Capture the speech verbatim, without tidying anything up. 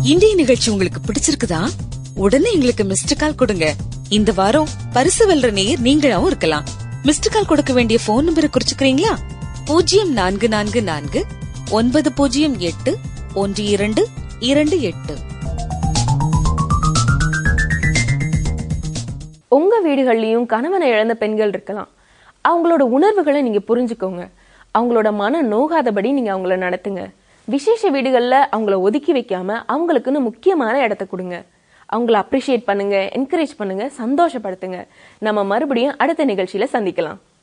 இன்றைய நிகழ்ச்சி உங்களுக்கு பிடிச்சிருக்குதா? உடனே எங்களுக்கு மிஸ்டு கால் கொடுங்க. இந்த வாரம் பரிசு வெல்ற நேயர் நீங்களாவும் இருக்கலாம். மிஸ்டு கால் கொடுக்க வேண்டிய போன் நம்பரை குறிச்சுக்கிறீங்களா? பூஜ்ஜியம் நான்கு நான்கு நான்கு ஒன்பது பூஜ்ஜியம் எட்டு ஒன்று இரண்டு இரண்டு எட்டு. உங்க வீடுகள்லயும் கணவனை இழந்த பெண்கள் இருக்கலாம். அவங்களோட உணர்வுகளை நீங்க புரிஞ்சுக்கோங்க. அவங்களோட மன நோகாதபடி நீங்க அவங்கள நடத்துங்க. விசேஷ வீடுகள்ல அவங்கள ஒதுக்கி வைக்காம அவங்களுக்குன்னு முக்கியமான இடத்த கொடுங்க. அவங்கள அப்ரிஷியேட் பண்ணுங்க, என்கரேஜ் பண்ணுங்க, சந்தோஷப்படுத்துங்க. நம்ம மறுபடியும் அடுத்த நிகழ்ச்சியில சந்திக்கலாம்.